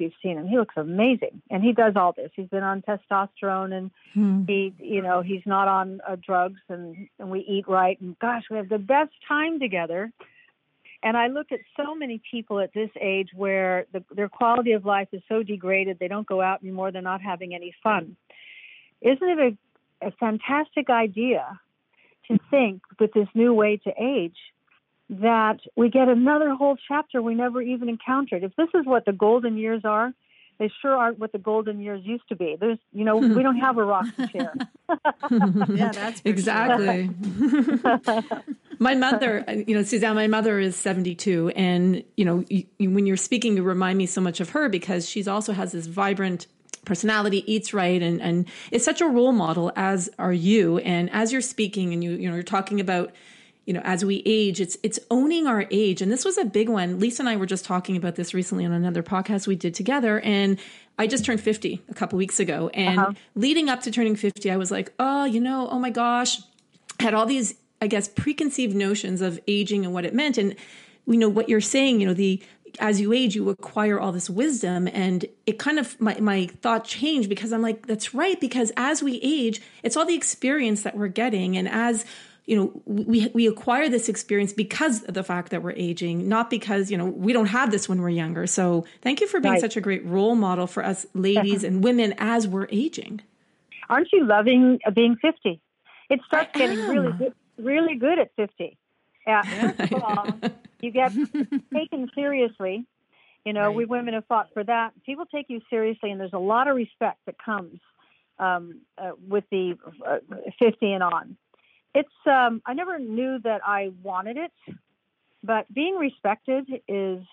you've seen him. He looks amazing. And he does all this. He's been on testosterone, and he's not on drugs, and we eat right. And gosh, we have the best time together. And I look at so many people at this age where their quality of life is so degraded, they don't go out anymore, they're not having any fun. Isn't it a fantastic idea to think with this new way to age that we get another whole chapter we never even encountered? If this is what the golden years are, they sure aren't what the golden years used to be. There's, we don't have a rocking chair. Yeah, that's for exactly. Sure. My mother, Suzanne, my mother is 72. And, when you're speaking, you remind me so much of her because she's also has this vibrant personality, eats right, and is such a role model, as are you. And as you're speaking and you're talking about, as we age, it's owning our age. And this was a big one. Lisa and I were just talking about this recently on another podcast we did together. And I just turned 50 a couple weeks ago. And leading up to turning 50, I was like, oh my gosh, I had all these, I guess, preconceived notions of aging and what it meant. And what you're saying, as you age, you acquire all this wisdom. And it kind of, my thought changed because I'm like, that's right. Because as we age, it's all the experience that we're getting. And as we acquire this experience because of the fact that we're aging, not because, we don't have this when we're younger. So thank you for being such a great role model for us ladies and women as we're aging. Aren't you loving being 50? It starts getting really good at 50. First of all, you get taken seriously. We women have fought for that. People take you seriously, and there's a lot of respect that comes with the 50 and on. It's I never knew that I wanted it, but being respected is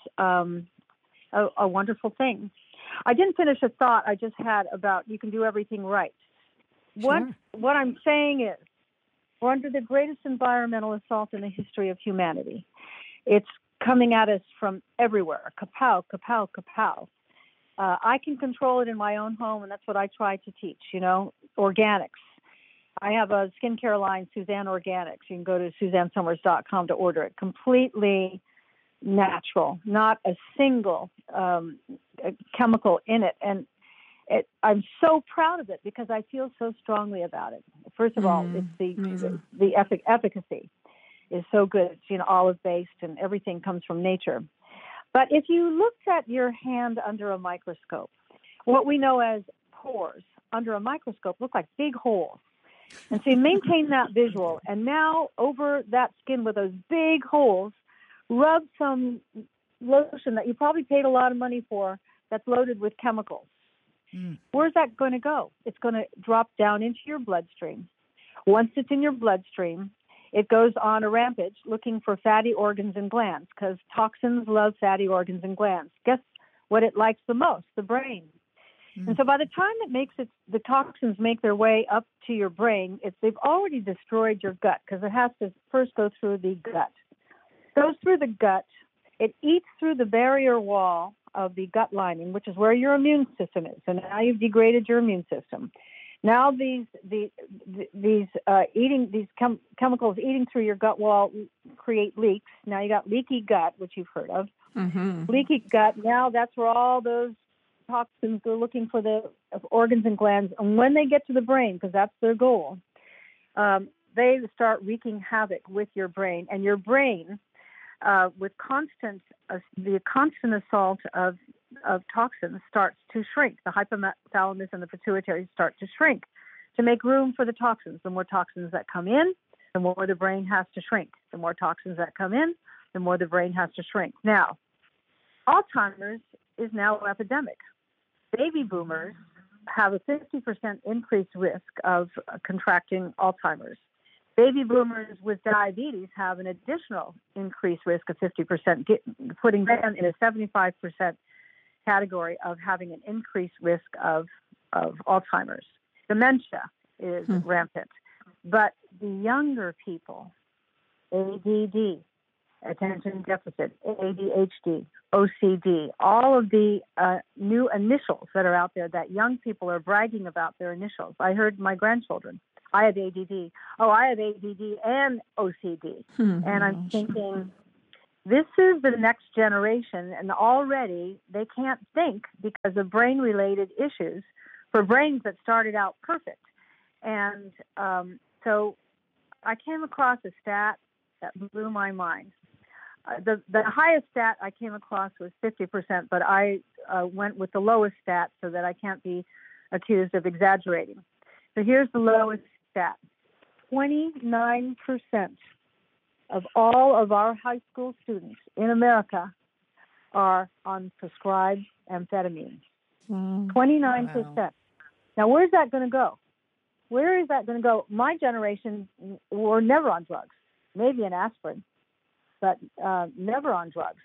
a wonderful thing. I didn't finish a thought I just had about you can do everything right. Sure. What I'm saying is we're under the greatest environmental assault in the history of humanity. It's coming at us from everywhere. Kapow, kapow, kapow. I can control it in my own home, and that's what I try to teach, organics. I have a skincare line, Suzanne Organics. You can go to SuzanneSummers.com to order it. Completely natural, not a single chemical in it. And I'm so proud of it because I feel so strongly about it. First of all, it's the efficacy is so good. It's olive-based, and everything comes from nature. But if you looked at your hand under a microscope, what we know as pores under a microscope look like big holes. And so you maintain that visual, and now over that skin with those big holes, rub some lotion that you probably paid a lot of money for that's loaded with chemicals. Where's that going to go? It's going to drop down into your bloodstream. Once it's in your bloodstream, it goes on a rampage looking for fatty organs and glands because toxins love fatty organs and glands. Guess what it likes the most? The brain. And so by the time the toxins make their way up to your brain, they've already destroyed your gut because it has to first go through the gut. It goes through the gut. It eats through the barrier wall of the gut lining, which is where your immune system is. So now you've degraded your immune system. Now these chemicals eating through your gut wall create leaks. Now you got leaky gut, which you've heard of. Leaky gut. Now that's where all those toxins go looking for the organs and glands. And when they get to the brain, because that's their goal, they start wreaking havoc with your brain. And your brain, with the constant assault of toxins, starts to shrink. The hypothalamus and the pituitary start to shrink to make room for the toxins. The more toxins that come in, the more the brain has to shrink. The more toxins that come in, the more the brain has to shrink. Now, Alzheimer's is now an epidemic. Baby boomers have a 50% increased risk of contracting Alzheimer's. Baby boomers with diabetes have an additional increased risk of 50%, putting them in a 75% category of having an increased risk of Alzheimer's. Dementia is rampant. But the younger people, ADD, attention deficit, ADHD, OCD, all of the new initials that are out there that young people are bragging about their initials. I heard my grandchildren, I have ADD. Oh, I have ADD and OCD. And I'm thinking, This is the next generation, and already they can't think because of brain-related issues for brains that started out perfect. And so I came across a stat that blew my mind. The highest stat I came across was 50%, but I went with the lowest stat so that I can't be accused of exaggerating. So here's the lowest stat. 29% of all of our high school students in America are on prescribed amphetamines. Wow. 29%. Wow. Now, where's that going to go? Where is that going to go? My generation were never on drugs, maybe an aspirin, but never on drugs.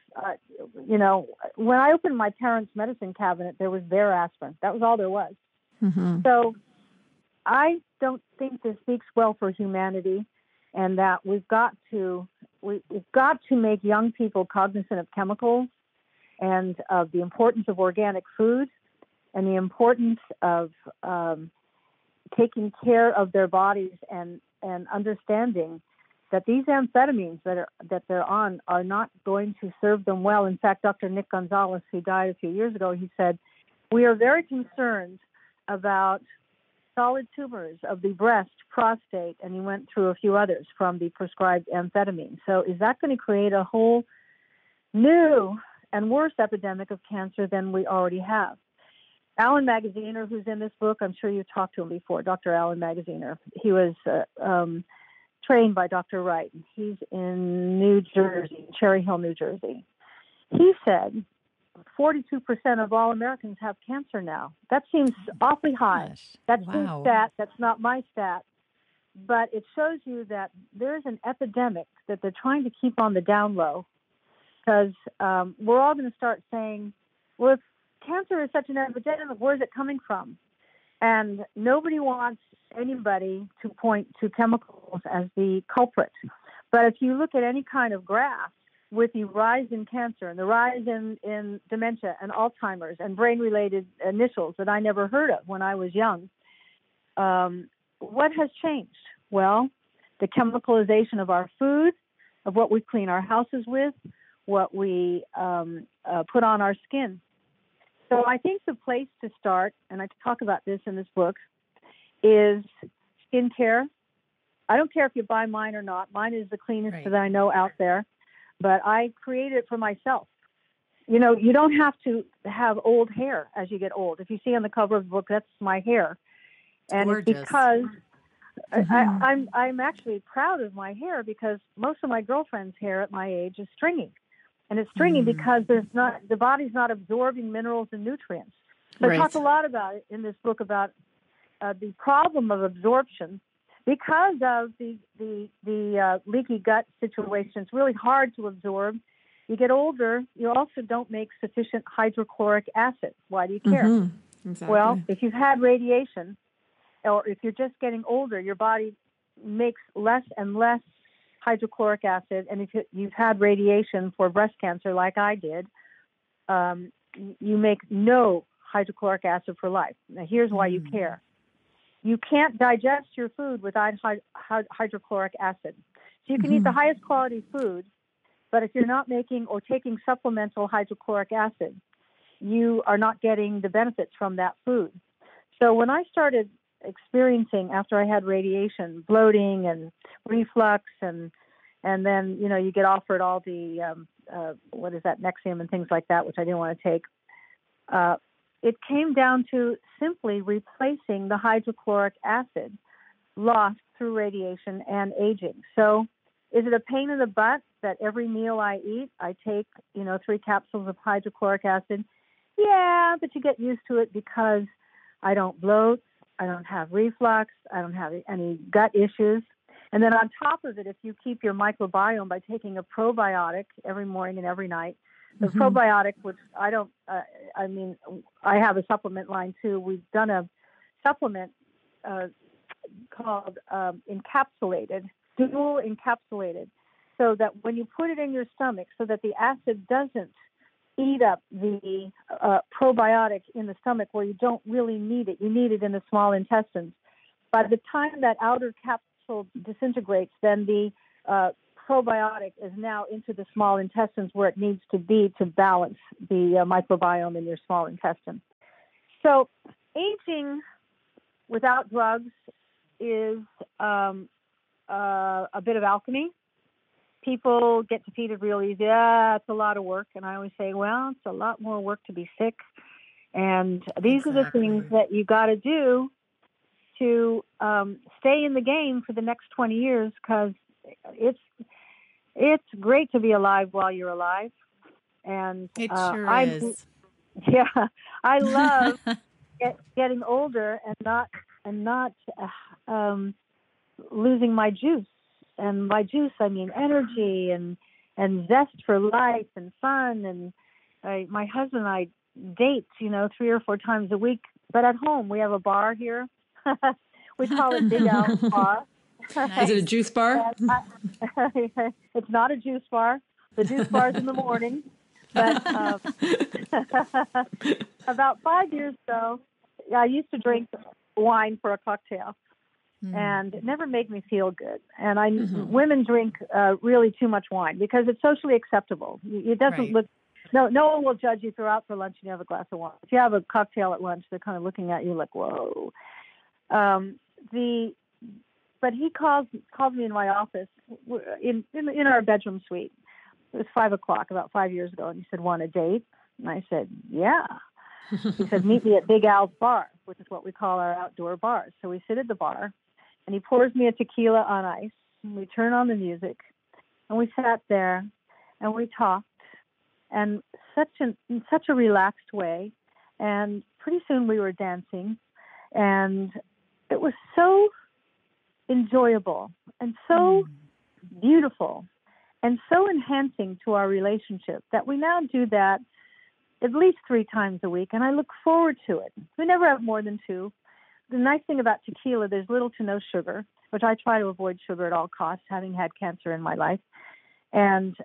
When I opened my parents' medicine cabinet, there was their aspirin. That was all there was. Mm-hmm. So I don't think this speaks well for humanity, and that we've got to make young people cognizant of chemicals and of the importance of organic food and the importance of taking care of their bodies and understanding that these amphetamines that they're on are not going to serve them well. In fact, Dr. Nick Gonzalez, who died a few years ago, he said, "We are very concerned about solid tumors of the breast, prostate," and he went through a few others from the prescribed amphetamine. So is that going to create a whole new and worse epidemic of cancer than we already have? Alan Magaziner, who's in this book, I'm sure you've talked to him before, Dr. Alan Magaziner. He was trained by Dr. Wright. He's in New Jersey, Cherry Hill, New Jersey. He said 42% of all Americans have cancer now. That seems awfully high. Gosh. That's Wow. his stat. That's not my stat. But it shows you that there's an epidemic that they're trying to keep on the down low, because we're all going to start saying, well, if cancer is such an epidemic, where's it coming from? And nobody wants anybody to point to chemicals as the culprit. But if you look at any kind of graph with the rise in cancer and the rise in dementia and Alzheimer's and brain-related initials that I never heard of when I was young, what has changed? Well, the chemicalization of our food, of what we clean our houses with, what we put on our skin. So I think the place to start, and I talk about this in this book, is skincare. I don't care if you buy mine or not. Mine is the cleanest Right. that I know out there, but I created it for myself. You know, you don't have to have old hair as you get old. If you see on the cover of the book, that's my hair. And Gorgeous. it's because I'm actually proud of my hair, because most of my girlfriend's hair at my age is stringy. And it's stringy because the body's not absorbing minerals and nutrients. So Right. I talk a lot about it in this book about the problem of absorption because of the leaky gut situation. It's really hard to absorb. You get older, you also don't make sufficient hydrochloric acid. Why do you care? Mm-hmm. Exactly. Well, if you've had radiation, or if you're just getting older, your body makes less and less hydrochloric acid. And if you've had radiation for breast cancer, like I did, you make no hydrochloric acid for life. Now, here's why you care. You can't digest your food without hydrochloric acid. So you can eat the highest quality food, but if you're not making or taking supplemental hydrochloric acid, you are not getting the benefits from that food. So when I started experiencing, after I had radiation, bloating and reflux, and then, you know, you get offered all the, Nexium and things like that, which I didn't want to take. It came down to simply replacing the hydrochloric acid lost through radiation and aging. So is it a pain in the butt that every meal I eat, I take, 3 capsules of hydrochloric acid? Yeah, but you get used to it because I don't bloat, I don't have reflux, I don't have any gut issues. And then on top of it, if you keep your microbiome by taking a probiotic every morning and every night, the probiotic, which I have a supplement line too. We've done a supplement called encapsulated, dual encapsulated, so that when you put it in your stomach, so that the acid doesn't eat up the probiotic in the stomach where you don't really need it. You need it in the small intestines. By the time that outer capsule disintegrates, then the probiotic is now into the small intestines where it needs to be to balance the microbiome in your small intestine. So aging without drugs is a bit of alchemy. People get defeated real easy. It's a lot of work. And I always say, well, it's a lot more work to be sick. And these are the things that you got to do to stay in the game for the next 20 years, because it's great to be alive while you're alive. And it sure is. Yeah, I love getting older and not losing my juice. And by juice, I mean energy and zest for life and fun. And my husband and I date, 3 or 4 times a week. But at home, we have a bar here. We call it Big Al's Bar. Nice. Is it a juice bar? It's not a juice bar. The juice bar's in the morning. But about 5 years ago, I used to drink wine for a cocktail. And it never made me feel good. And women drink really too much wine because it's socially acceptable. It doesn't look. No one will judge you. Throw out for lunch and you have a glass of wine. If you have a cocktail at lunch, they're kind of looking at you like, whoa. But he called me in my office in our bedroom suite. It was 5:00 about 5 years ago, and he said, "Want a date?" And I said, "Yeah." He said, "Meet me at Big Al's Bar," which is what we call our outdoor bars. So we sit at the bar. And he pours me a tequila on ice, and we turn on the music, and we sat there, and we talked, and in such a relaxed way, and pretty soon we were dancing, and it was so enjoyable, and so beautiful, and so enhancing to our relationship that we now do that at least 3 times a week, and I look forward to it. We never have more than 2. The nice thing about tequila, there's little to no sugar, which I try to avoid sugar at all costs, having had cancer in my life. And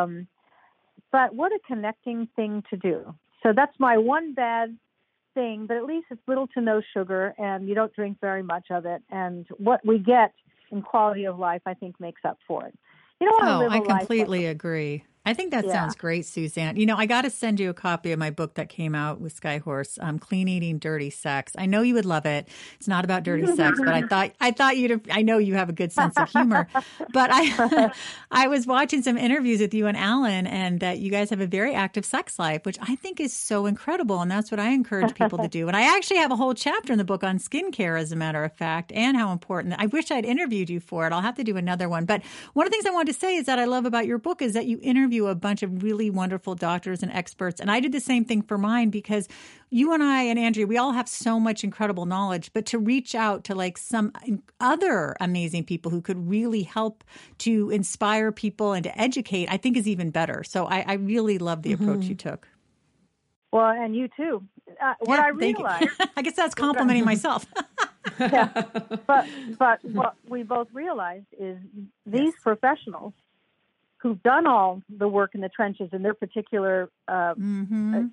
but what a connecting thing to do. So that's my one bad thing, but at least it's little to no sugar, and you don't drink very much of it. And what we get in quality of life, I think, makes up for it. You don't want to live a life. I completely agree. I think that sounds great, Suzanne. I got to send you a copy of my book that came out with Skyhorse, Clean Eating, Dirty Sex. I know you would love it. It's not about dirty sex, but I thought I know you have a good sense of humor. But I was watching some interviews with you and Alan, and that you guys have a very active sex life, which I think is so incredible. And that's what I encourage people to do. And I actually have a whole chapter in the book on skincare, as a matter of fact, and how important. I wish I'd interviewed you for it. I'll have to do another one. But one of the things I wanted to say is that I love about your book is that you interview a bunch of really wonderful doctors and experts. And I did the same thing for mine, because you and I and Andrea, we all have so much incredible knowledge, but to reach out to like some other amazing people who could really help to inspire people and to educate, I think is even better. So I really love the approach you took. Well, and you too. What I realized, I guess that's complimenting myself. But what we both realized is these professionals who've done all the work in the trenches in their particular, narrowness,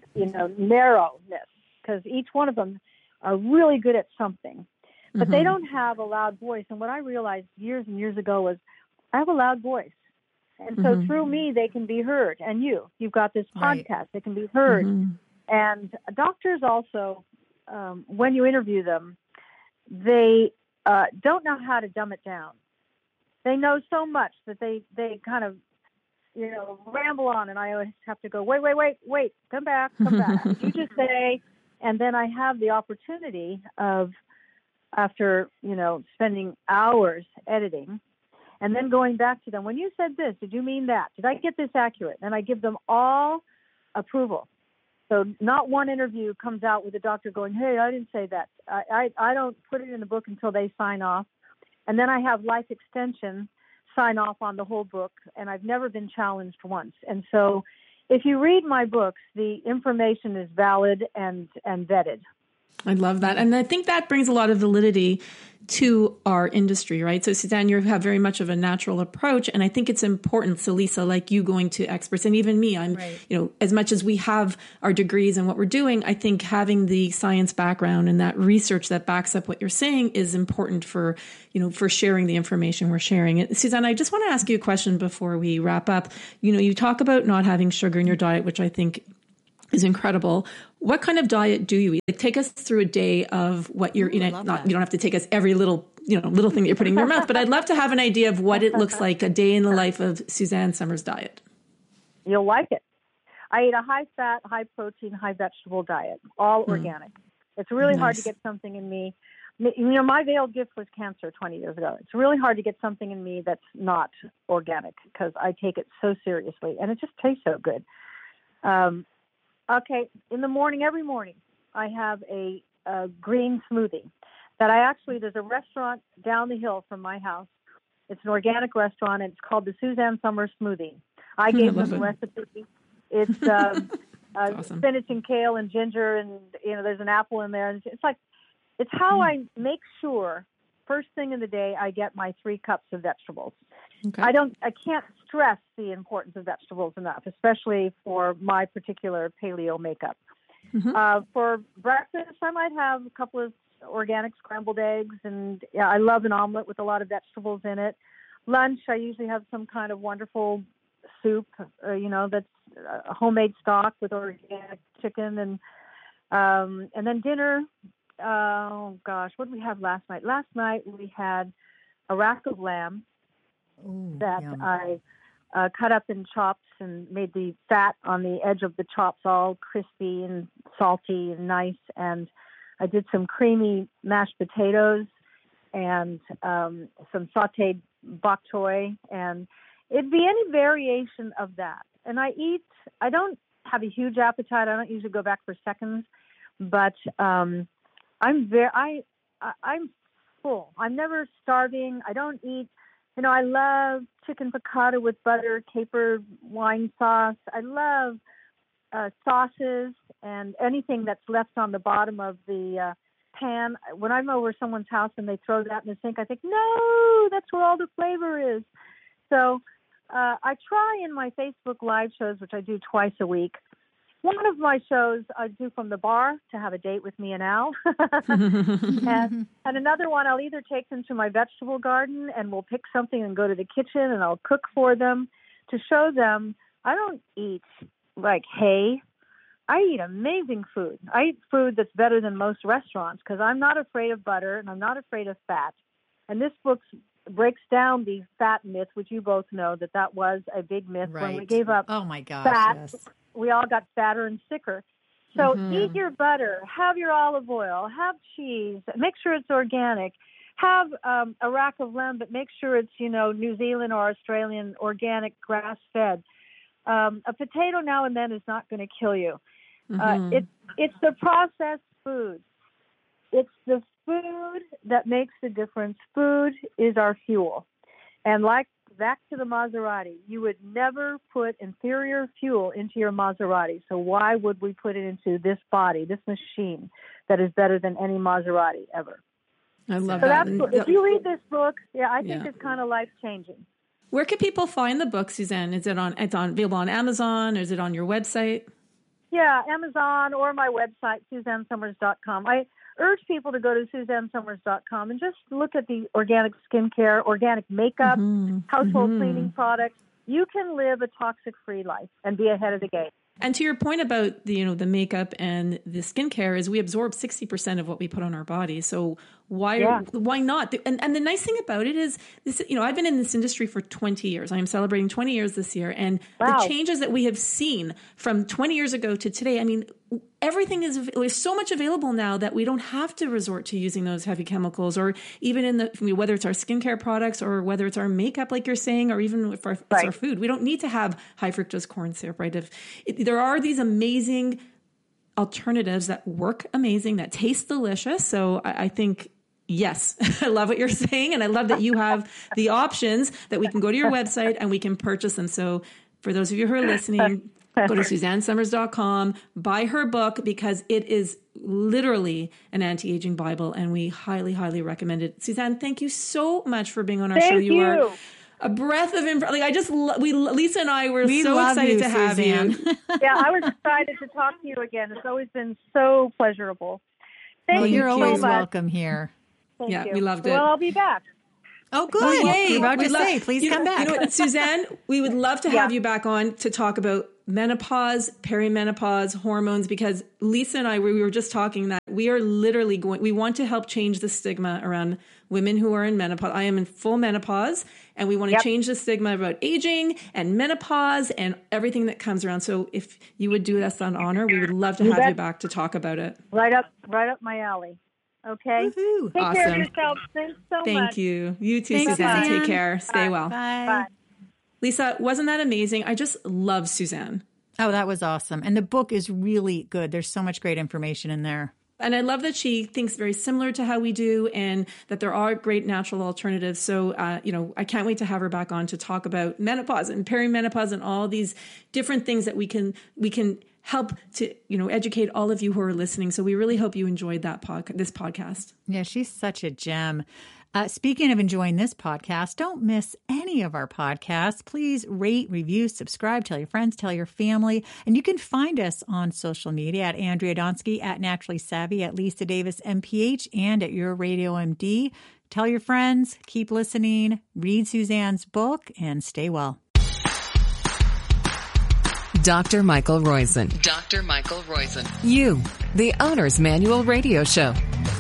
because each one of them are really good at something, but they don't have a loud voice. And what I realized years and years ago was I have a loud voice. And so through me, they can be heard. And you've got this podcast that can be heard. And doctors also, when you interview them, they don't know how to dumb it down. They know so much that they kind of, ramble on, and I always have to go, wait, come back. You just say, and then I have the opportunity of, after, spending hours editing, and then going back to them, when you said this, did you mean that? Did I get this accurate? And I give them all approval. So not one interview comes out with a doctor going, hey, I didn't say that. I don't put it in the book until they sign off. And then I have Life Extension sign off on the whole book, and I've never been challenged once. And so if you read my books, the information is valid and vetted. I love that. And I think that brings a lot of validity to our industry, right? So Suzanne, you have very much of a natural approach. And I think it's important. So Lisa, like you going to experts, and even me, I'm, as much as we have our degrees and what we're doing, I think having the science background and that research that backs up what you're saying is important for, for sharing the information we're sharing. Suzanne, I just want to ask you a question before we wrap up. You talk about not having sugar in your diet, which I think is incredible. What kind of diet do you eat? Like, take us through a day of what you're eating. You don't have to take us every little thing that you're putting in your mouth, but I'd love to have an idea of what it looks like a day in the life of Suzanne Somers' diet. You'll like it. I eat a high fat, high protein, high vegetable diet, all organic. It's really hard to get something in me. My veiled gift was cancer 20 years ago. It's really hard to get something in me that's not organic because I take it so seriously and it just tastes so good. Okay, in the morning, every morning, I have a green smoothie that there's a restaurant down the hill from my house. It's an organic restaurant, and it's called the Suzanne Somers Smoothie. I gave them the recipe. It's awesome. Spinach and kale and ginger, and there's an apple in there. And it's how I make sure first thing in the day I get my 3 cups of vegetables. Okay. I can't stress the importance of vegetables enough, especially for my particular paleo makeup. Mm-hmm. For breakfast, I might have a couple of organic scrambled eggs, and I love an omelet with a lot of vegetables in it. Lunch, I usually have some kind of wonderful soup, that's a homemade stock with organic chicken, and then dinner. Oh gosh, what did we have last night? Last night we had a rack of lamb. Ooh, that yum. I cut up in chops and made the fat on the edge of the chops all crispy and salty and nice. And I did some creamy mashed potatoes and some sautéed bok choy. And it'd be any variation of that. And I don't have a huge appetite. I don't usually go back for seconds, but I'm full. I'm never starving. I don't eat. I love chicken piccata with butter, caper wine sauce. I love sauces and anything that's left on the bottom of the pan. When I'm over someone's house and they throw that in the sink, I think, no, that's where all the flavor is. So I try in my Facebook live shows, which I do twice a week. One of my shows I do from the bar to have a date with me and Al. and another one I'll either take them to my vegetable garden and we'll pick something and go to the kitchen and I'll cook for them to show them I don't eat like hay. I eat amazing food. I eat food that's better than most restaurants because I'm not afraid of butter and I'm not afraid of fat. And this book breaks down the fat myth, which you both know that was a big myth when we gave up fat. Yes. We all got fatter and sicker. So eat your butter, have your olive oil, have cheese, make sure it's organic, have a rack of lamb, but make sure it's, New Zealand or Australian organic grass-fed. A potato now and then is not going to kill you. It's the processed food. It's the food that makes the difference. Food is our fuel. And back to the Maserati, you would never put inferior fuel into your Maserati. So why would we put it into this body, this machine that is better than any Maserati ever? I love that. If you read this book, I think it's kind of life-changing. Where can people find the book, Suzanne? It's available on Amazon, or is it on your website? Yeah, Amazon or my website, SuzanneSomers.com. I urge people to go to SuzanneSomers.com and just look at the organic skincare, organic makeup, household cleaning products. You can live a toxic-free life and be ahead of the game. And to your point about the makeup and the skincare is we absorb 60% of what we put on our body. So why not? And the nice thing about it is this, I've been in this industry for 20 years. I am celebrating 20 years this year. And the changes that we have seen from 20 years ago to today, everything there's so much available now that we don't have to resort to using those heavy chemicals, or even whether it's our skincare products or whether it's our makeup, like you're saying, or even if it's our food. We don't need to have high fructose corn syrup, right? There are these amazing alternatives that work amazing, that taste delicious. So I think, yes, I love what you're saying. And I love that you have the options that we can go to your website and we can purchase them. So for those of you who are listening, go to SuzanneSomers.com, buy her book, because it is literally an anti-aging Bible, and we highly, highly recommend it. Suzanne, thank you so much for being on our show. You are a breath of Lisa and I were so excited to have you. Yeah, I was excited to talk to you again. It's always been so pleasurable. Thank you. You're always welcome here. Thank you. We loved it. Well, I'll be back. Oh, good. You're about to say, please come back. You know what, Suzanne, we would love to have you back on to talk about menopause, perimenopause, hormones, because Lisa and I, we were just talking that we are literally we want to help change the stigma around women who are in menopause. I am in full menopause, and we want to change the stigma about aging and menopause and everything that comes around. So if you would do us an honor, we would love to have you back to talk about it. Right up my alley. Okay. Woo-hoo. Take care of yourself. Thanks so much. Thank you. You too, Suzanne. Take care. Stay well. Bye. Lisa, wasn't that amazing? I just love Suzanne. Oh, that was awesome. And the book is really good. There's so much great information in there. And I love that she thinks very similar to how we do, and that there are great natural alternatives. So, I can't wait to have her back on to talk about menopause and perimenopause and all these different things that we can help to, educate all of you who are listening. So we really hope you enjoyed this podcast. Yeah, she's such a gem. Speaking of enjoying this podcast, don't miss any of our podcasts. Please rate, review, subscribe, tell your friends, tell your family. And you can find us on social media at Andrea Donsky, at Naturally Savvy, at Lisa Davis MPH, and at Your Radio MD. Tell your friends, keep listening, read Suzanne's book, and stay well. Dr. Michael Roizen. Dr. Michael Roizen. You, the Owner's Manual Radio Show.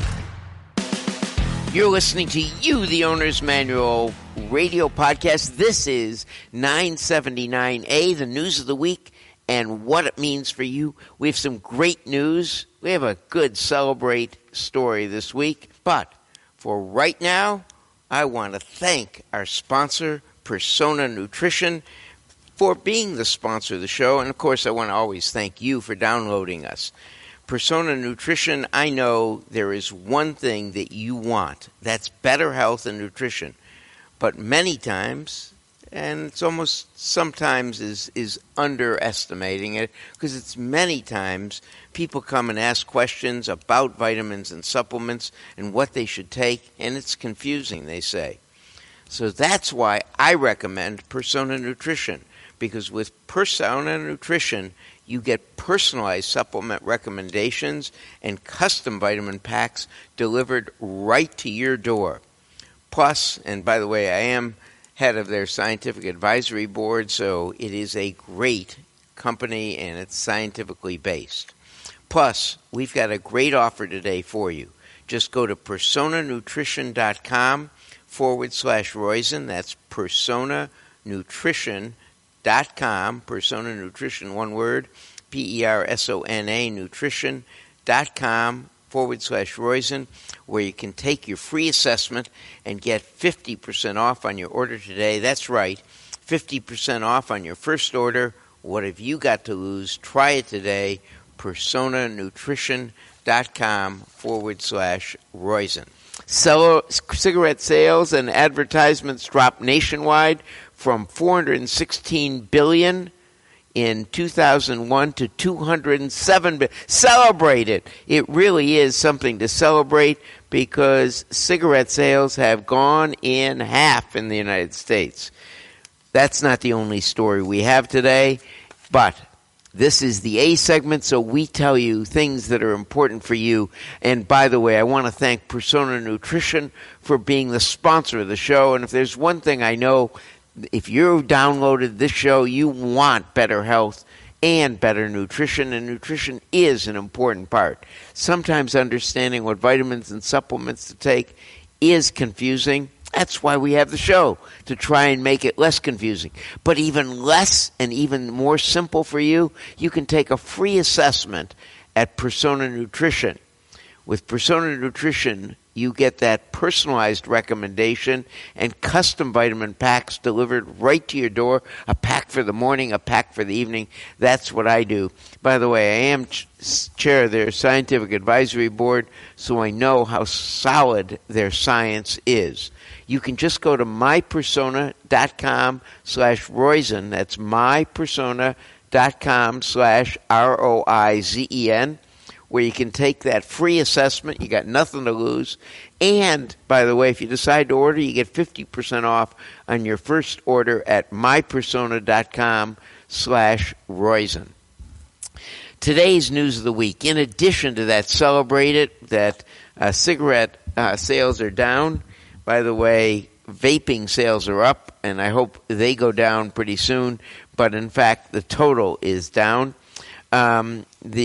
You're listening to You, the Owner's Manual Radio Podcast. This is 979A, the news of the week and what it means for you. We have some great news. We have a good Celebrate story this week. But for right now, I want to thank our sponsor, Persona Nutrition, for being the sponsor of the show. And, of course, I want to always thank you for downloading us. Persona Nutrition, I know there is one thing that you want. That's better health and nutrition. But many times, and it's almost sometimes is underestimating it, because it's many times people come and ask questions about vitamins and supplements and what they should take, and it's confusing, they say. So that's why I recommend Persona Nutrition. Because with Persona Nutrition, you get personalized supplement recommendations and custom vitamin packs delivered right to your door. Plus, and by the way, I am head of their scientific advisory board, so it is a great company and it's scientifically based. Plus, we've got a great offer today for you. Just go to personanutrition.com/Roizen. That's personanutrition.com, Persona Nutrition, one word, Persona nutrition.com/Roizen, where you can take your free assessment and get 50% off on your order today. That's right, 50% off on your first order. What have you got to lose? Try it today, personanutrition.com/Roizen. Cigarette sales and advertisements dropped nationwide from $416 billion in 2001 to $207 billion. Celebrate it. It really is something to celebrate, because cigarette sales have gone in half in the United States. That's not the only story we have today, but this is the A segment, so we tell you things that are important for you. And by the way, I want to thank Persona Nutrition for being the sponsor of the show. And if there's one thing I know, if you've downloaded this show, you want better health and better nutrition, and nutrition is an important part. Sometimes understanding what vitamins and supplements to take is confusing. That's why we have the show, to try and make it less confusing. But even less and even more simple for you, you can take a free assessment at Persona Nutrition. With Persona Nutrition, you get that personalized recommendation and custom vitamin packs delivered right to your door, a pack for the morning, a pack for the evening. That's what I do. By the way, I am chair of their scientific advisory board, so I know how solid their science is. You can just go to mypersona.com/Roizen. That's mypersona.com/ROIZEN, where you can take that free assessment. You got nothing to lose. And, by the way, if you decide to order, you get 50% off on your first order at mypersona.com/Roizen. Today's news of the week. In addition to that, celebrate it, that cigarette sales are down. By the way, vaping sales are up, and I hope they go down pretty soon. But in fact, the total is down. One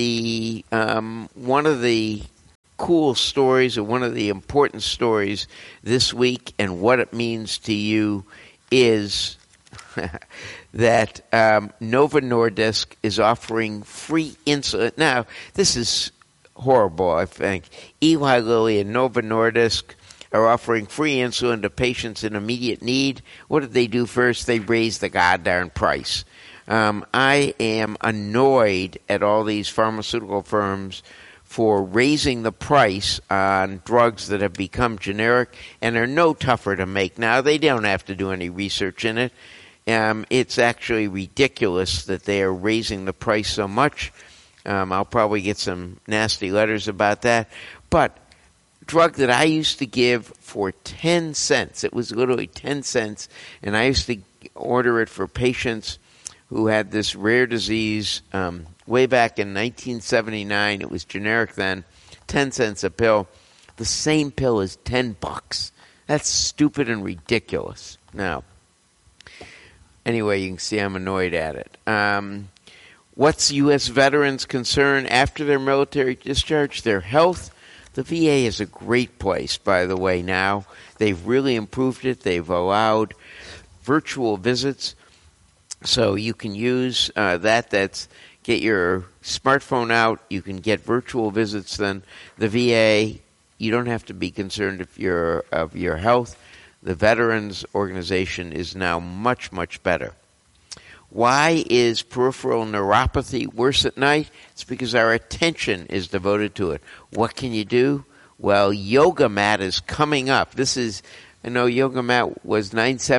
of the cool stories, or one of the important stories this week, and what it means to you, is that Novo Nordisk is offering free insulin. Now, this is horrible, I think. Eli Lilly and Novo Nordisk are offering free insulin to patients in immediate need. What did they do first? They raised the goddamn price. I am annoyed at all these pharmaceutical firms for raising the price on drugs that have become generic and are no tougher to make now. They don't have to do any research in it. It's actually ridiculous that they are raising the price so much. I'll probably get some nasty letters about that. But drug that I used to give for 10 cents, it was literally 10 cents, and I used to order it for patients who had this rare disease way back in 1979. It was generic then, 10 cents a pill. The same pill is $10. That's stupid and ridiculous. Now, anyway, you can see I'm annoyed at it. What's U.S. veterans' concern after their military discharge? Their health. The VA is a great place, by the way, now. They've really improved it. They've allowed virtual visits. So you can use that. Get your smartphone out. You can get virtual visits. Then the VA, you don't have to be concerned of your health. The Veterans Organization is now much, much better. Why is peripheral neuropathy worse at night? It's because our attention is devoted to it. What can you do? Well, Yoga Mat is coming up. I know Yoga Mat was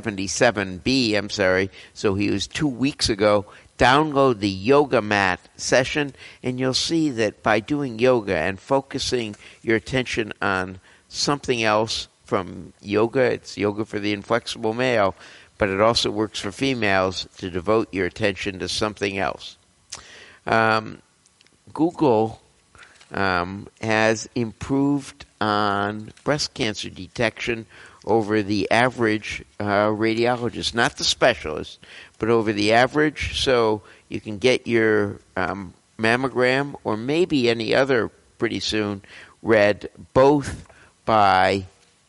977B, so he was 2 weeks ago. Download the Yoga Mat session, and you'll see that by doing yoga and focusing your attention on something else from yoga, it's yoga for the inflexible male, but it also works for females to devote your attention to something else. Google has improved on breast cancer detection over the average radiologist, not the specialist, but over the average. So you can get your mammogram, or maybe any other pretty soon, read both by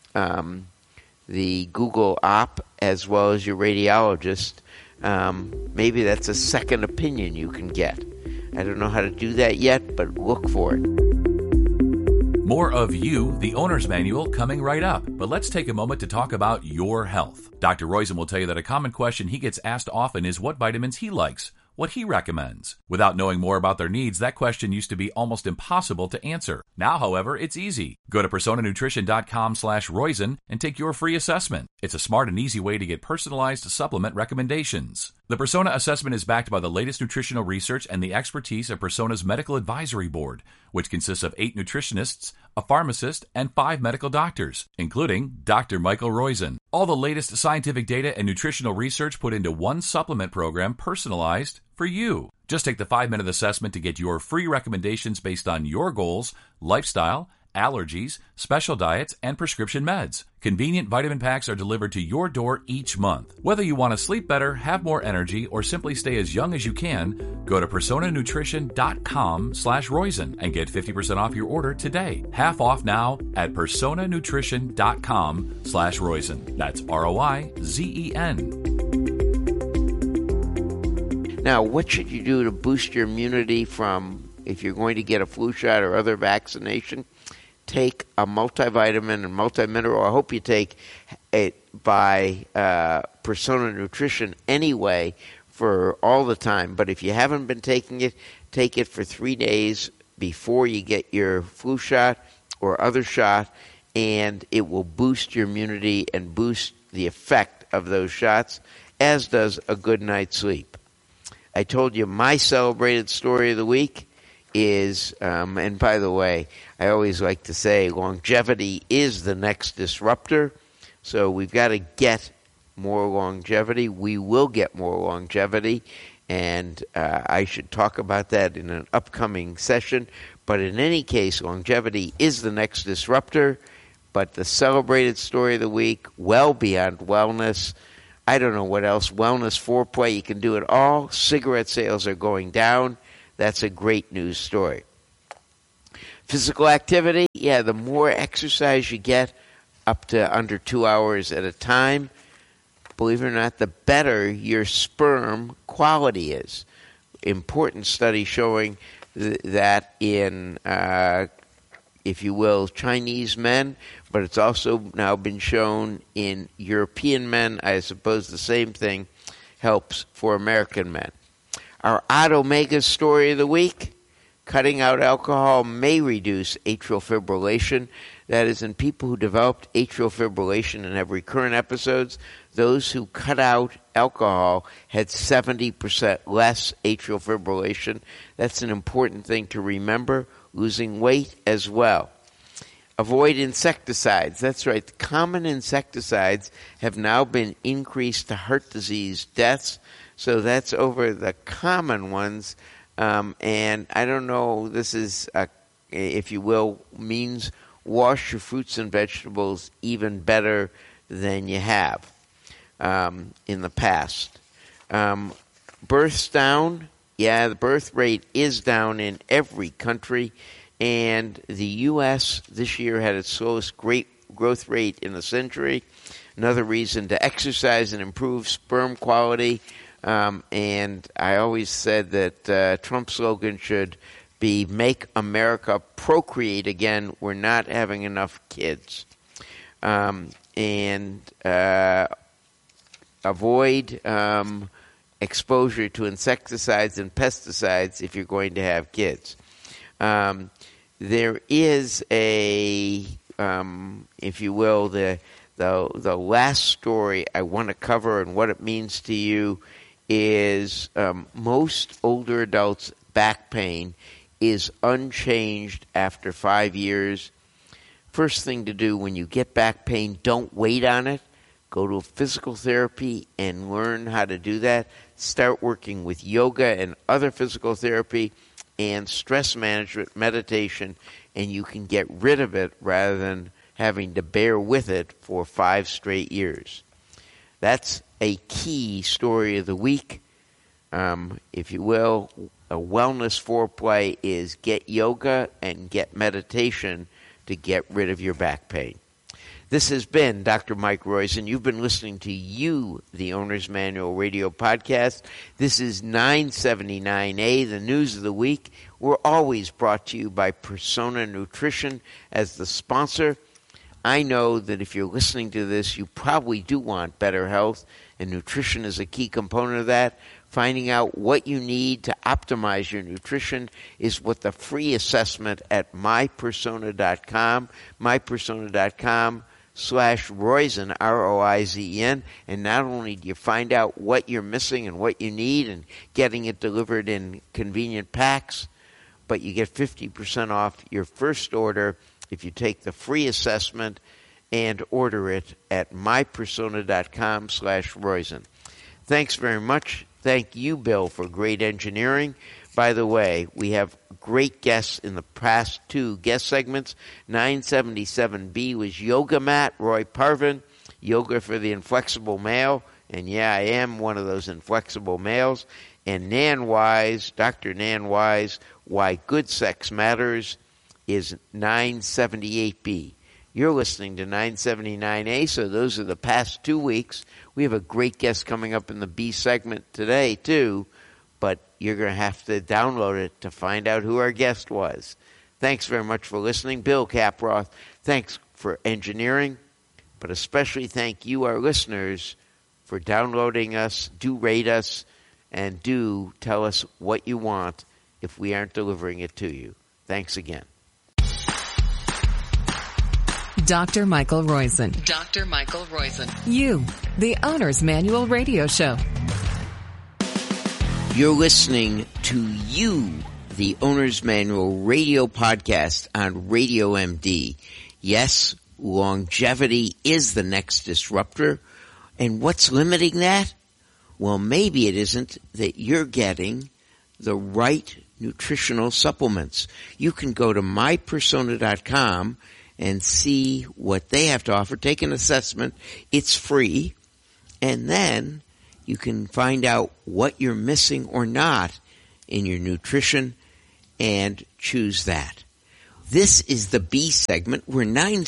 the Google op as well as your radiologist. Maybe that's a second opinion you can get. I don't know how to do that yet, but look for it. More of You, the Owner's Manual, coming right up. But let's take a moment to talk about your health. Dr. Roizen will tell you that a common question he gets asked often is what vitamins he likes, what he recommends. Without knowing more about their needs, that question used to be almost impossible to answer. Now, however, it's easy. Go to personanutrition.com/Roizen and take your free assessment. It's a smart and easy way to get personalized supplement recommendations. The Persona Assessment is backed by the latest nutritional research and the expertise of Persona's Medical Advisory Board, which consists of 8 nutritionists, a pharmacist, and 5 medical doctors, including Dr. Michael Roizen. All the latest scientific data and nutritional research put into one supplement program personalized for you. Just take the 5-minute assessment to get your free recommendations based on your goals, lifestyle, allergies, special diets, and prescription meds. Convenient vitamin packs are delivered to your door each month. Whether you want to sleep better, have more energy, or simply stay as young as you can, go to personanutrition.com/Roizen and get 50% off your order today. Half off now at personanutrition.com/Roizen. That's ROIZEN. Now, what should you do to boost your immunity if you're going to get a flu shot or other vaccination? Take a multivitamin and multimineral. I hope you take it by Persona Nutrition anyway for all the time. But if you haven't been taking it, take it for 3 days before you get your flu shot or other shot, and it will boost your immunity and boost the effect of those shots, as does a good night's sleep. I told you my celebrated story of the week. is, and by the way, I always like to say longevity is the next disruptor. So we've got to get more longevity. We will get more longevity, and I should talk about that in an upcoming session. But in any case, longevity is the next disruptor. But the celebrated story of the week, well beyond wellness. I don't know what else. Wellness, foreplay, you can do it all. Cigarette sales are going down. That's a great news story. Physical activity, yeah, the more exercise you get, up to under 2 hours at a time, believe it or not, the better your sperm quality is. Important study showing that in, if you will, Chinese men, but it's also now been shown in European men. I suppose the same thing helps for American men. Our Odd Omega story of the week, cutting out alcohol may reduce atrial fibrillation. That is, in people who developed atrial fibrillation and have recurrent episodes, those who cut out alcohol had 70% less atrial fibrillation. That's an important thing to remember. Losing weight as well. Avoid insecticides. That's right. The common insecticides have now been increased to heart disease deaths. So that's over the common ones. And I don't know, this is, if you will, means wash your fruits and vegetables even better than you have in the past. Births down. Yeah, the birth rate is down in every country. And the U.S. this year had its slowest growth rate in a century. Another reason to exercise and improve sperm quality. And I always said that Trump's slogan should be "Make America Procreate Again." We're not having enough kids. And avoid exposure to insecticides and pesticides if you're going to have kids. There is a, if you will, the last story I want to cover and what it means to you is most older adults' back pain is unchanged after 5 years. First thing to do when you get back pain, don't wait on it. Go to physical therapy and learn how to do that. Start working with yoga and other physical therapy and stress management, meditation, and you can get rid of it rather than having to bear with it for 5 straight years. That's a key story of the week. If you will, a wellness foreplay is get yoga and get meditation to get rid of your back pain. This has been Dr. Mike Roizen. You've been listening to You, the Owner's Manual radio podcast. This is 979A, the news of the week. We're always brought to you by Persona Nutrition as the sponsor. I know that if you're listening to this, you probably do want better health, and nutrition is a key component of that. Finding out what you need to optimize your nutrition is what the free assessment at mypersona.com, mypersona.com/Roizen, R-O-I-Z-E-N, and not only do you find out what you're missing and what you need and getting it delivered in convenient packs, but you get 50% off your first order if you take the free assessment and order it at mypersona.com/Roizen. Thanks very much. Thank you, Bill, for great engineering. By the way, we have great guests in the past 2 guest segments. 977B was Yoga Mat, Roy Parvin, Yoga for the Inflexible Male. And yeah, I am one of those inflexible males. And Nan Wise, Dr. Nan Wise, Why Good Sex Matters, is 978B. You're listening to 979A, so those are the past 2 weeks. We have a great guest coming up in the B segment today, too, but you're going to have to download it to find out who our guest was. Thanks very much for listening. Bill Caproth, thanks for engineering, but especially thank you, our listeners, for downloading us. Do rate us, and do tell us what you want if we aren't delivering it to you. Thanks again. Dr. Michael Roizen. Dr. Michael Roizen. You, the Owner's Manual radio show. You're listening to You, the Owner's Manual radio podcast on Radio MD. Yes, longevity is the next disruptor. And what's limiting that? Well, maybe it isn't that you're getting the right nutritional supplements. You can go to mypersona.com and see what they have to offer. Take an assessment. It's free. And then you can find out what you're missing or not in your nutrition and choose that. This is the B segment. We're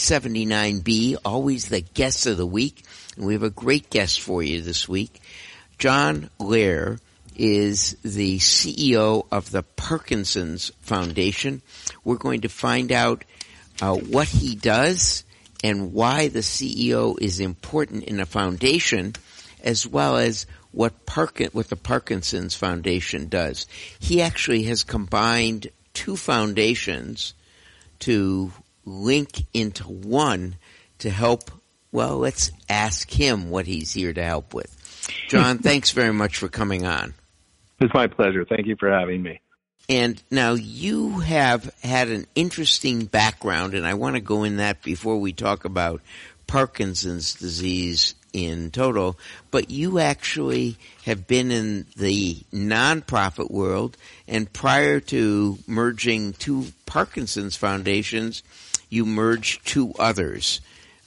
979B, always the guest of the week. And we have a great guest for you this week. John Lehr is the CEO of the Parkinson's Foundation. We're going to find out what he does and why the CEO is important in a foundation, as well as what the Parkinson's Foundation does. He actually has combined two foundations to link into one to help. Well, let's ask him what he's here to help with. John, thanks very much for coming on. It's my pleasure. Thank you for having me. And now you have had an interesting background, and I want to go in that before we talk about Parkinson's disease in total, but you actually have been in the nonprofit world, and prior to merging two Parkinson's foundations, you merged two others.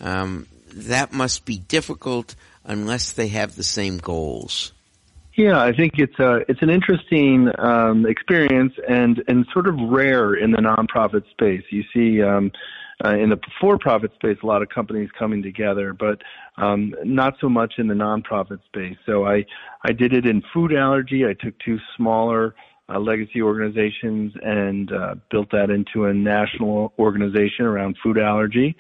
That must be difficult unless they have the same goals. Yeah, I think it's an interesting experience and sort of rare in the nonprofit space. You see in the for-profit space a lot of companies coming together, but not so much in the nonprofit space. So I did it in food allergy. I took two smaller legacy organizations and built that into a national organization around food allergy.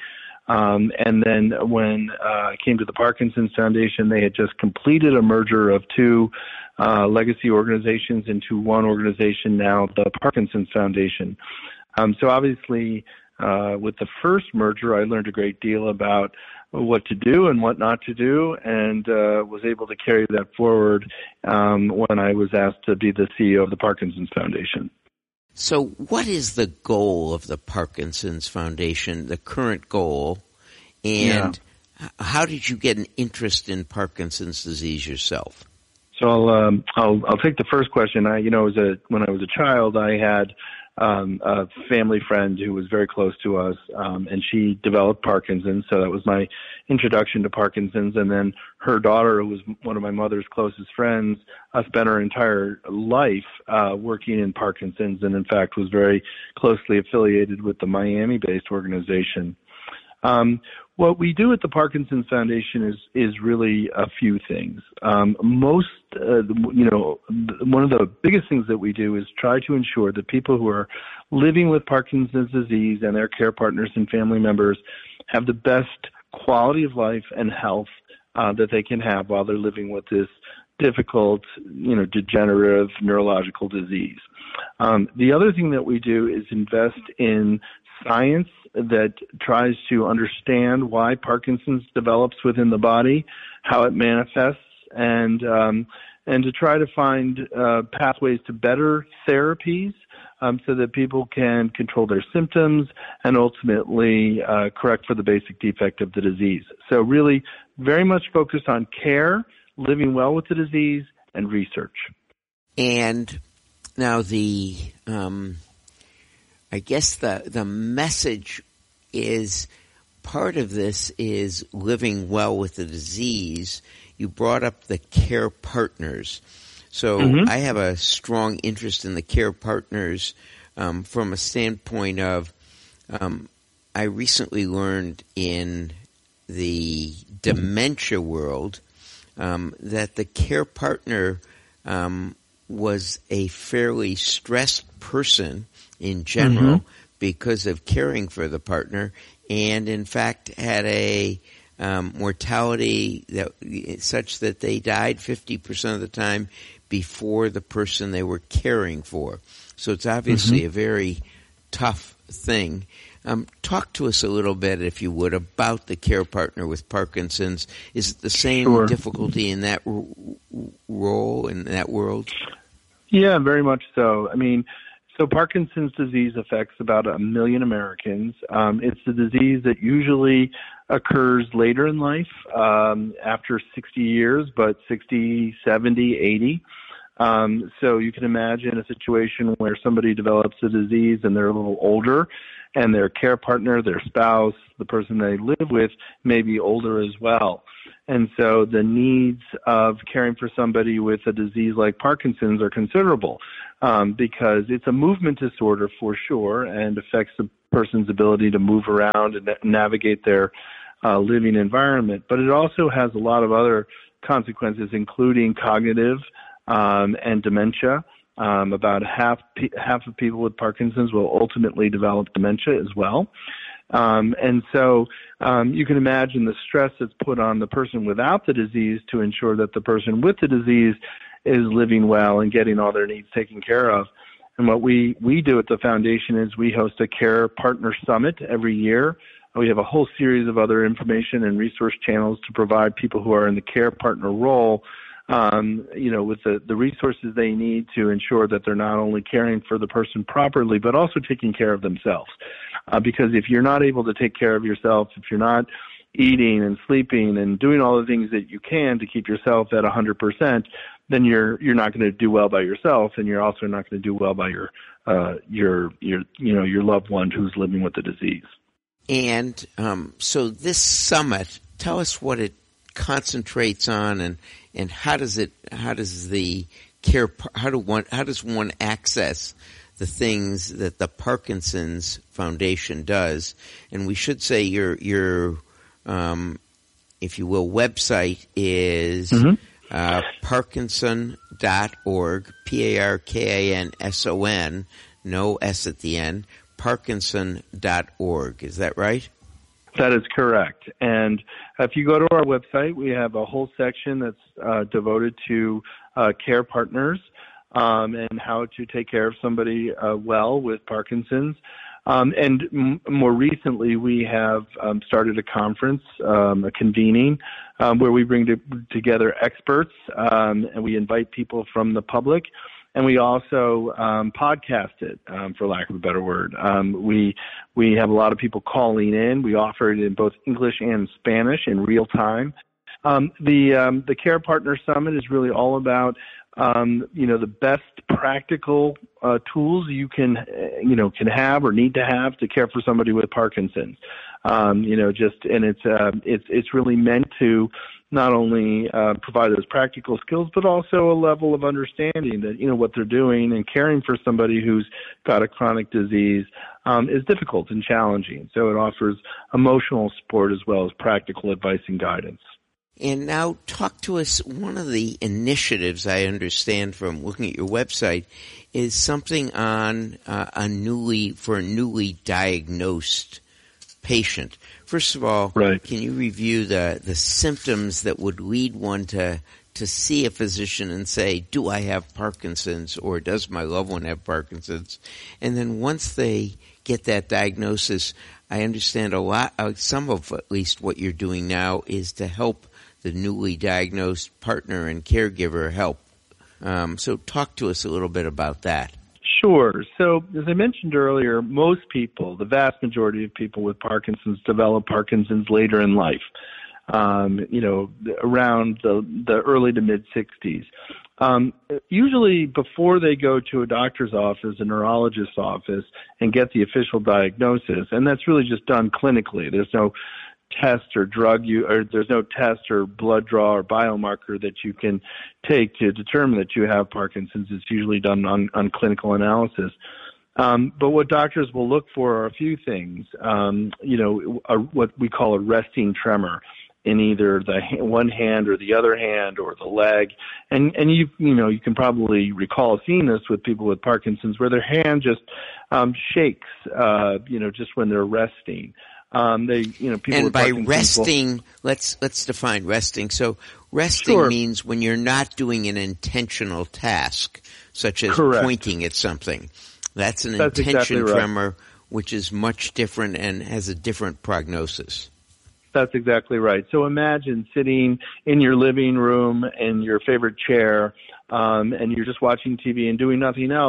And then when I came to the Parkinson's Foundation, they had just completed a merger of two legacy organizations into one organization now, the Parkinson's Foundation. So obviously, with the first merger, I learned a great deal about what to do and what not to do, and was able to carry that forward when I was asked to be the CEO of the Parkinson's Foundation. So what is the goal of the Parkinson's Foundation, the current goal, and how did you get an interest in Parkinson's disease yourself? So I'll take the first question. When I was a child, I had a family friend who was very close to us, and she developed Parkinson's. So that was my introduction to Parkinson's. And then her daughter, who was one of my mother's closest friends, spent her entire life working in Parkinson's, and in fact was very closely affiliated with the Miami-based organization. What we do at the Parkinson's Foundation is really a few things. One of the biggest things that we do is try to ensure that people who are living with Parkinson's disease and their care partners and family members have the best quality of life and health that they can have while they're living with this difficult, degenerative neurological disease. The other thing that we do is invest in science that tries to understand why Parkinson's develops within the body, how it manifests, and to try to find pathways to better therapies so that people can control their symptoms and ultimately correct for the basic defect of the disease. So really very much focused on care, living well with the disease, and research. And now I guess the message is part of this is living well with the disease. You brought up the care partners. So I have a strong interest in the care partners from a standpoint of I recently learned in the dementia world that the care partner was a fairly stressed person in general because of caring for the partner, and in fact had a mortality such that they died 50% of the time before the person they were caring for. So it's obviously a very tough thing. Talk to us a little bit, if you would, about the care partner with Parkinson's. Is it the same difficulty in that role, in that world? Yeah, very much so. I mean, so So Parkinson's disease affects about 1 million Americans. It's a disease that usually occurs later in life, after 60 years, but 60, 70, 80. So you can imagine a situation where somebody develops a disease and they're a little older, and their care partner, their spouse, the person they live with may be older as well. And so the needs of caring for somebody with a disease like Parkinson's are considerable, because it's a movement disorder for sure and affects the person's ability to move around and navigate their living environment. But it also has a lot of other consequences, including cognitive and dementia. About half of people with Parkinson's will ultimately develop dementia as well. And so you can imagine the stress that's put on the person without the disease to ensure that the person with the disease is living well and getting all their needs taken care of. And what we do at the foundation is we host a Care Partner Summit every year. We have a whole series of other information and resource channels to provide people who are in the care partner role with the resources they need to ensure that they're not only caring for the person properly, but also taking care of themselves. Because if you're not able to take care of yourself, if you're not eating and sleeping and doing all the things that you can to keep yourself at 100%, then you're not going to do well by yourself, and you're also not going to do well by your loved one who's living with the disease. And so this summit, tell us what it concentrates on, and how does one access the things that the Parkinson's Foundation does? And we should say your if you will, website is Parkinson.org, Parkinson, no S at the end, Parkinson.org. Is that right? That is correct. And if you go to our website, we have a whole section that's devoted to care partners and how to take care of somebody well with Parkinson's. And more recently, we have started a conference, a convening, where we bring together experts and we invite people from the public. And we also podcast it, for lack of a better word. We have a lot of people calling in. We offer it in both English and Spanish in real time. The Care Partner Summit is really all about the best practical tools you can have or need to have to care for somebody with Parkinson's. It's really meant to not only provide those practical skills, but also a level of understanding that, what they're doing and caring for somebody who's got a chronic disease is difficult and challenging. So it offers emotional support as well as practical advice and guidance. And now talk to us, one of the initiatives I understand from looking at your website is something on a newly diagnosed patient. First of all, right. Can you review the symptoms that would lead one to see a physician and say, do I have Parkinson's, or does my loved one have Parkinson's? And then once they get that diagnosis, I understand some of at least what you're doing now is to help the newly diagnosed partner and caregiver help. So talk to us a little bit about that. Sure. So as I mentioned earlier, most people, the vast majority of people with Parkinson's develop Parkinson's later in life, around the early to mid-60s. Usually before they go to a doctor's office, a neurologist's office, and get the official diagnosis, and that's really just done clinically. There's no test or there's no test or blood draw or biomarker that you can take to determine that you have Parkinson's. It's usually done on clinical analysis. But what doctors will look for are a few things. What we call a resting tremor in either the one hand or the other hand or the leg. And you can probably recall seeing this with people with Parkinson's where their hand just shakes, just when they're resting. People and with by Parkinson's resting, let's define resting. So resting Sure. means when you're not doing an intentional task, such as Correct. pointing at something. That's That's intention exactly right. tremor, which is much different and has a different prognosis. That's exactly right. So imagine sitting in your living room in your favorite chair, and you're just watching TV and doing nothing else,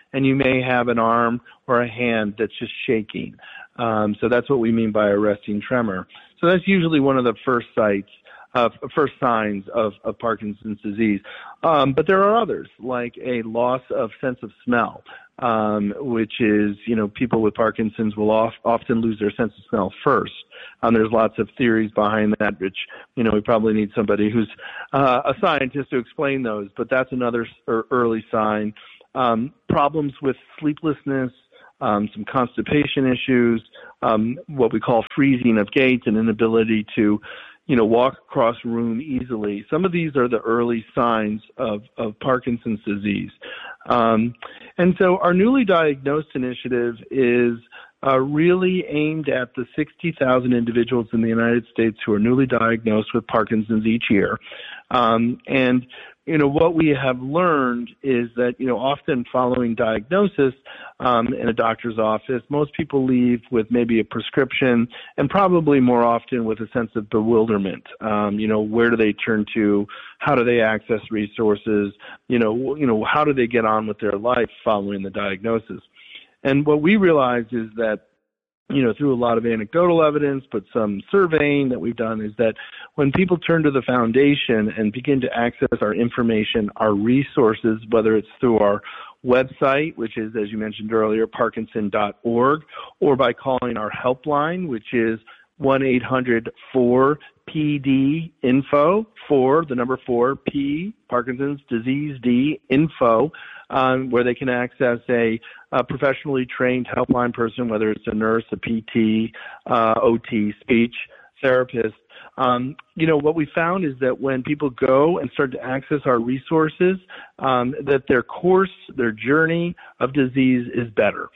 and you may have an arm or a hand that's just shaking. So that's what we mean by a resting tremor. So that's usually one of the first signs of Parkinson's disease. But there are others, like a loss of sense of smell, which is, people with Parkinson's will often lose their sense of smell first. There's lots of theories behind that, which, we probably need somebody who's a scientist to explain those. But that's another early sign. Problems with sleeplessness, some constipation issues, what we call freezing of gait, and inability to walk across a room easily. Some of these are the early signs of Parkinson's disease. And so our newly diagnosed initiative is really aimed at the 60,000 individuals in the United States who are newly diagnosed with Parkinson's each year. And what we have learned is that, often following diagnosis in a doctor's office, most people leave with maybe a prescription and probably more often with a sense of bewilderment. Where do they turn to? How do they access resources? How do they get on with their life following the diagnosis? And what we realized is that, through a lot of anecdotal evidence, but some surveying that we've done, is that when people turn to the foundation and begin to access our information, our resources, whether it's through our website, which is, as you mentioned earlier, parkinson.org, or by calling our helpline, which is 1-800-4PD-INFO, 4P, Parkinson's disease D, info, where they can access a professionally trained helpline person, whether it's a nurse, a PT, OT, speech therapist. What we found is that when people go and start to access our resources, that their journey of disease is better.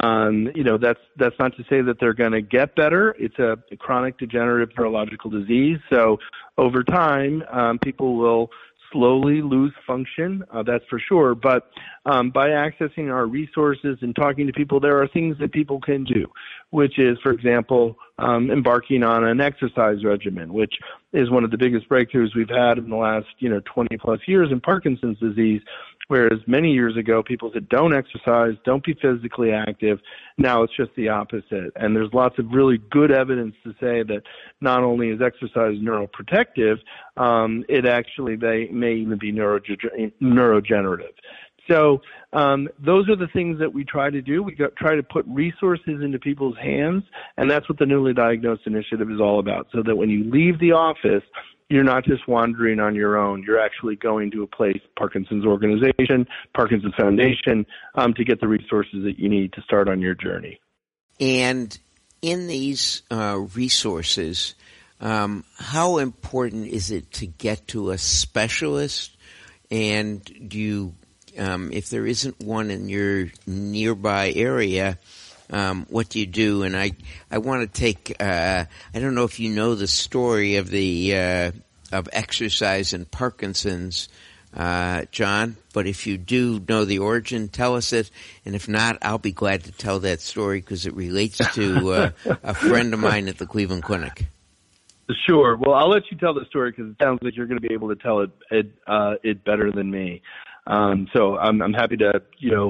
That's not to say that they're going to get better. It's a chronic degenerative neurological disease. So over time, people will slowly lose function, that's for sure. But by accessing our resources and talking to people, there are things that people can do, which is, for example, embarking on an exercise regimen, which is one of the biggest breakthroughs we've had in the last 20 plus years in Parkinson's disease. Whereas many years ago, people said, don't exercise, don't be physically active. Now it's just the opposite. And there's lots of really good evidence to say that not only is exercise neuroprotective, it actually may even be neurogenerative. So those are the things that we try to do. We try to put resources into people's hands, and that's what the Newly Diagnosed Initiative is all about, so that when you leave the office, you're not just wandering on your own. You're actually going to a place, Parkinson's organization, Parkinson's Foundation, to get the resources that you need to start on your journey. And in these resources, how important is it to get to a specialist? And do you, if there isn't one in your nearby area, what do you do? And I want to take, I don't know if you know the story of of exercise and Parkinson's, John, but if you do know the origin, tell us it. And if not, I'll be glad to tell that story because it relates to a friend of mine at the Cleveland Clinic. Sure. Well, I'll let you tell the story because it sounds like you're going to be able to tell it better than me. So I'm happy to,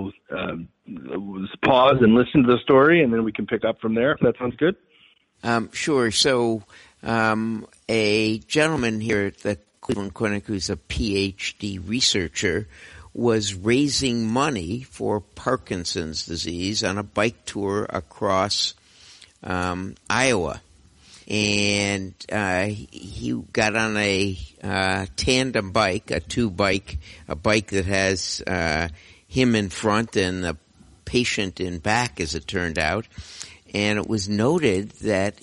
pause and listen to the story, and then we can pick up from there, if that sounds good. Sure. So a gentleman here at the Cleveland Clinic who's a PhD researcher was raising money for Parkinson's disease on a bike tour across Iowa. And he got on a tandem bike, a bike that has him in front and the patient in back, as it turned out. And it was noted that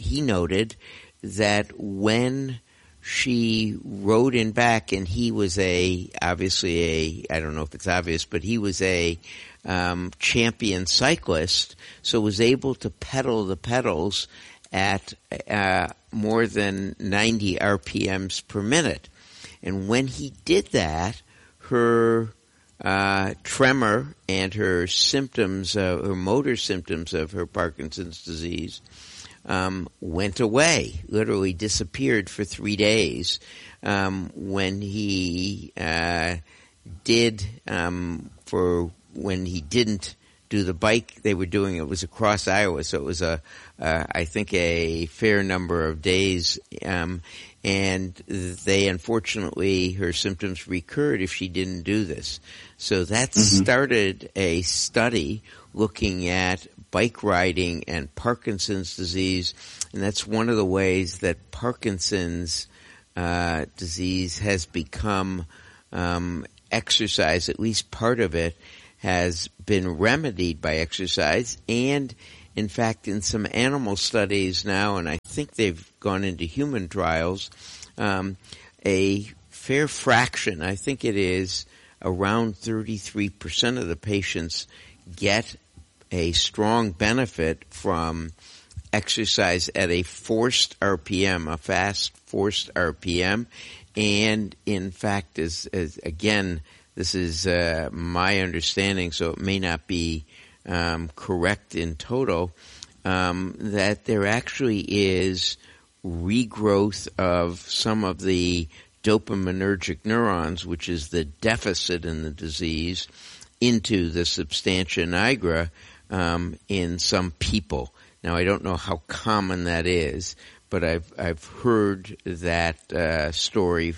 when she rode in back, and he was obviously I don't know if it's obvious, but he was a champion cyclist, so was able to pedal the pedals at more than 90 RPMs per minute. And when he did that, her tremor and her symptoms, her motor symptoms of her Parkinson's disease went away, literally disappeared for 3 days. When he did, for when he didn't do the bike, they were doing it was across Iowa, so it was I think a fair number of days, and they unfortunately her symptoms recurred if she didn't do this. So that started a study looking at bike riding and Parkinson's disease, and that's one of the ways that Parkinson's disease has become exercise. At least part of it has been remedied by exercise, and in fact in some animal studies now, and I think they've gone into human trials, a fair fraction, I think it is around 33% of the patients get a strong benefit from exercise at a forced RPM, a fast forced RPM, and in fact, as again, this is my understanding, so it may not be correct in total, that there actually is regrowth of some of the dopaminergic neurons, which is the deficit in the disease, into the substantia nigra in some people. Now, I don't know how common that is, but I've heard that story.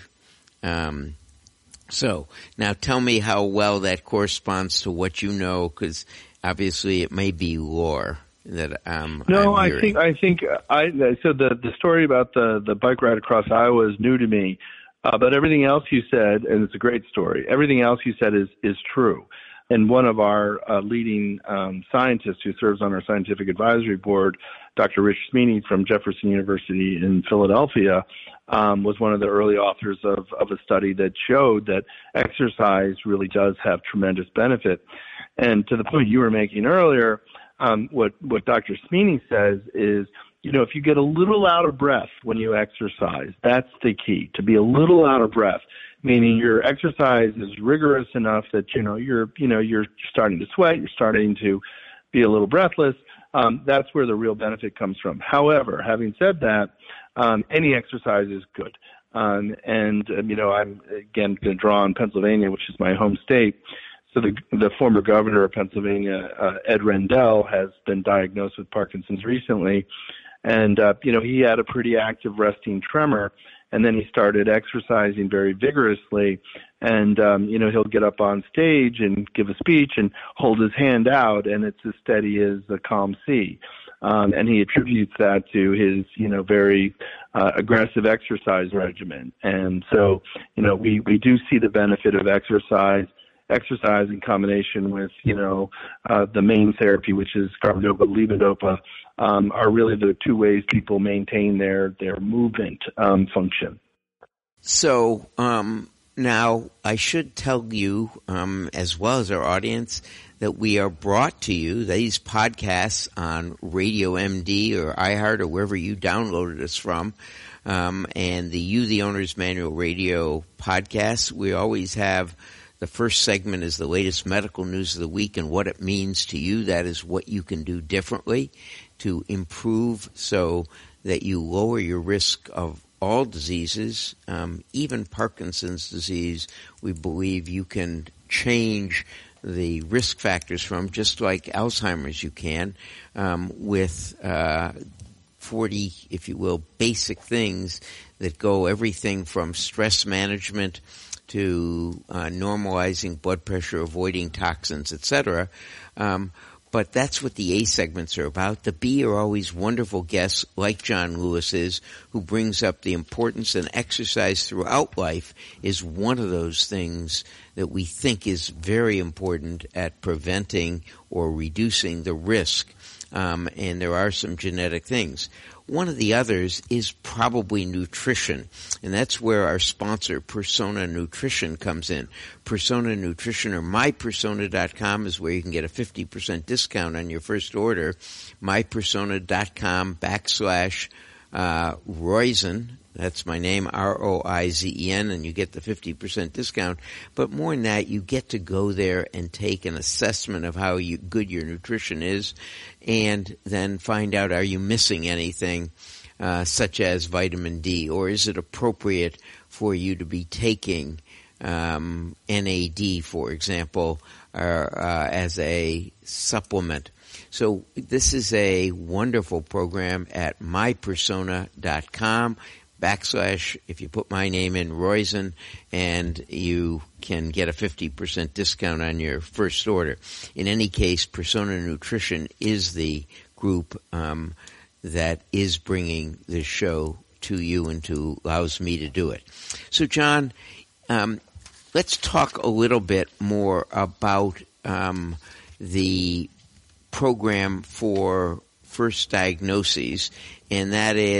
So now tell me how well that corresponds to what you know, because obviously it may be lore that No, I'm hearing. I think so the story about the bike ride across Iowa is new to me, but everything else you said, and it's a great story, everything else you said is true. And one of our leading scientists who serves on our scientific advisory board, Dr. Rich Smeeney from Jefferson University in Philadelphia, was one of the early authors of a study that showed that exercise really does have tremendous benefit. And to the point you were making earlier, what Dr. Smeeney says is, if you get a little out of breath when you exercise, that's the key, to be a little out of breath. Meaning your exercise is rigorous enough that you're starting to sweat, you're starting to be a little breathless. That's where the real benefit comes from. However, having said that, any exercise is good. I'm again going to draw on Pennsylvania, which is my home state. So the former governor of Pennsylvania, Ed Rendell, has been diagnosed with Parkinson's recently, and he had a pretty active resting tremor. And then he started exercising very vigorously, and he'll get up on stage and give a speech and hold his hand out, and it's as steady as a calm sea. And he attributes that to his very aggressive exercise regimen. And so we do see the benefit of exercise in combination with the main therapy, which is carbidopa, levodopa, are really the two ways people maintain their movement function. So now I should tell you, as well as our audience, that we are brought to you, these podcasts on Radio MD or iHeart or wherever you downloaded us from, and the Owner's Manual Radio podcast. We always have the first segment is the latest medical news of the week and what it means to you. That is what you can do differently to improve so that you lower your risk of all diseases, even Parkinson's disease. We believe you can change the risk factors from, just like Alzheimer's you can, with 40, if you will, basic things that go everything from stress management to normalizing blood pressure, avoiding toxins, etc. But that's what the A segments are about. The B are always wonderful guests like John Lewis is, who brings up the importance, and exercise throughout life is one of those things that we think is very important at preventing or reducing the risk. And there are some genetic things. One of the others is probably nutrition, and that's where our sponsor, Persona Nutrition, comes in. Persona Nutrition, or mypersona.com, is where you can get a 50% discount on your first order. mypersona.com/Roizen. That's my name, Roizen, and you get the 50% discount. But more than that, you get to go there and take an assessment of how good your nutrition is, and then find out, are you missing anything, such as vitamin D, or is it appropriate for you to be taking NAD, for example, as a supplement. So this is a wonderful program at mypersona.com / if you put my name in, Roizen, and you can get a 50% discount on your first order. In any case, Persona Nutrition is the group that is bringing this show to you and allows me to do it. So, John, let's talk a little bit more about the program for first diagnoses, and that is